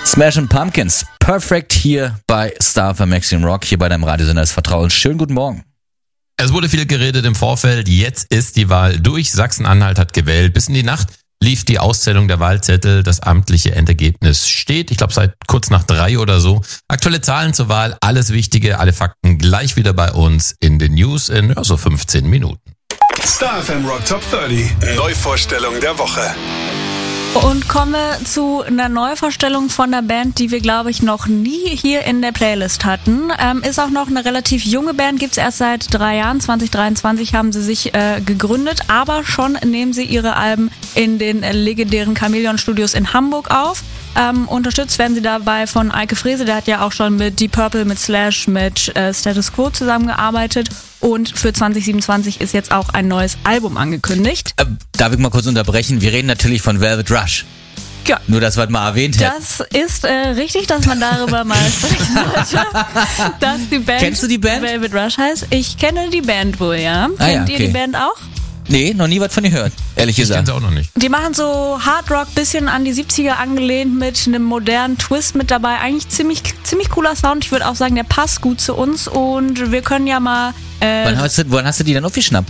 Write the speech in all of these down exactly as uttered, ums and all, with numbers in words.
Smashing Pumpkins, Perfect hier bei Star F M Maximum Rock, hier bei deinem Radiosender des Vertrauens. Schönen guten Morgen. Es wurde viel geredet im Vorfeld, jetzt ist die Wahl durch. Sachsen-Anhalt hat gewählt. Bis in die Nacht lief die Auszählung der Wahlzettel. Das amtliche Endergebnis steht, ich glaube seit kurz nach drei oder so. Aktuelle Zahlen zur Wahl, alles Wichtige, alle Fakten gleich wieder bei uns in den News in ja, so fünfzehn Minuten. Star F M Rock Top dreißig, Neuvorstellung der Woche. Und kommen wir zu einer Neuvorstellung von einer Band, die wir, glaube ich, noch nie hier in der Playlist hatten. Ähm, ist auch noch eine relativ junge Band, gibt's erst seit drei Jahren. zwanzig dreiundzwanzig haben sie sich äh, gegründet, aber schon nehmen sie ihre Alben in den äh, legendären Chameleon Studios in Hamburg auf. Ähm, unterstützt werden sie dabei von Eike Frese, der hat ja auch schon mit Deep Purple, mit Slash, mit äh, Status Quo zusammengearbeitet. Und für zwanzig siebenundzwanzig ist jetzt auch ein neues Album angekündigt. Äh, darf ich mal kurz unterbrechen? Wir reden natürlich von Velvet Rush. Ja. Nur, dass wir es mal erwähnt hätten. Das ist äh, richtig, dass man darüber mal sprechen sollte, dass die Band, Kennst du die Band? Velvet Rush heißt. Ich kenne die Band wohl, ja. Ah, Kennt ja, ihr okay. die Band auch? Nee, noch nie was von ihr gehört, ehrlich Ich kenne gesagt. sie auch noch nicht. Die machen so Hard Rock, bisschen an die siebziger angelehnt, mit einem modernen Twist mit dabei. Eigentlich ziemlich ziemlich cooler Sound. Ich würde auch sagen, der passt gut zu uns. Und wir können ja mal... Äh, Wann hast, du, wann hast du die denn aufgeschnappt?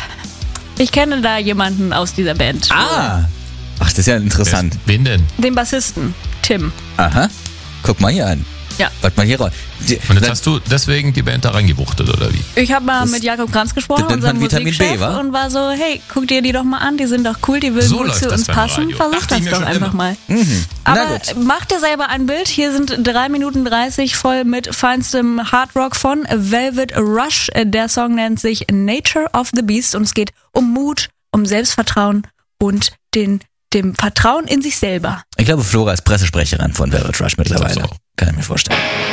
ich kenne da jemanden aus dieser Band. Ah! Ach, das ist ja interessant. Wen denn? Den Bassisten, Tim. Aha. Guck mal hier an. Ja. Was mal hier raus. Die- Und jetzt hast du deswegen die Band da reingewuchtet, oder wie? Ich habe mal Das- mit Jakob Kranz gesprochen, das nennt unserem man Vitamin B, Musikchef, wa? und war so, hey, guck dir die doch mal an, die sind doch cool, die würden So gut läuft zu das uns beim passen. Radio. Versuch Dachte ich das mir doch schon einfach immer. mal. Mhm. Na Aber gut. mach dir selber ein Bild. Hier sind drei Minuten dreißig voll mit feinstem Hardrock von Velvet Rush. Der Song nennt sich Nature of the Beast und es geht um Mut, um Selbstvertrauen und den, dem Vertrauen in sich selber. Ich glaube, Flora ist Pressesprecherin von Velvet Rush mittlerweile. Das auch. Kann ich mir vorstellen.